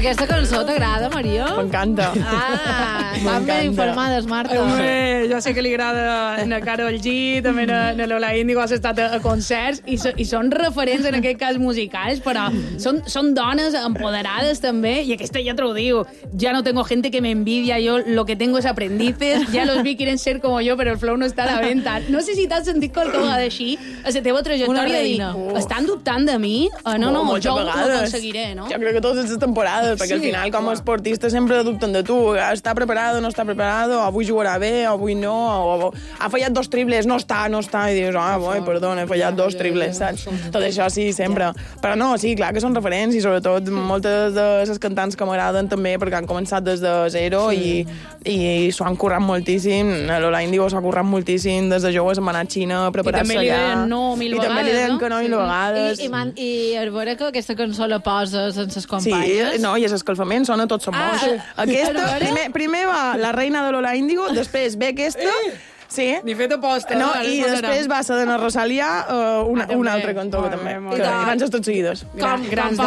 Aquesta cançó t'agrada, Marió? M'encanta. Van ben informades, Marta. Home, jo sé que li agrada a Karol G, també a Lola Índigo, has estat a concerts i són referents en aquest cas musicals, però són dones empoderades també, i aquesta ja t'ho diu, ya no tengo gente que me envidia, yo lo que tengo es aprendices, ya los vi quieren ser como yo, pero el flow no está a la venta. No sé si t'has sentit qualque vegada així a la teva trajectòria de dir, estan dubtant de mi? No, jo ho aconseguiré, no? Jo crec que totes les temporades, perquè al final com a esportista sempre dubten de tu, està preparado, no està preparado, avui jugarà bé, avui no, o ha fallat 2 triples, no està, i dius, perdona, he fallat 2 triples, saps? Tot això sí, sempre. Però no, sí, clar que són referents i sobretot moltes de les cantants que m'agraden també perquè han començat des de zero i s'ho han currat moltíssim. Lola Índigo s'ha currat moltíssim, des de joves hem anat a Xina a preparar-se allà. I també li deien no 1000 vegades, I també li deien que no 1000 vegades. I a veure que aquesta cançó la poses en ses companyes. Sí, no, i l'escalfament sona tots som bons. Aquesta, primer va la reina de Lola Índigo, després ve aquesta... Sí. Ni fet aposta. No, i després va ser de la Rosalia un altre cantó que també. Que van ser tots seguidors. Grans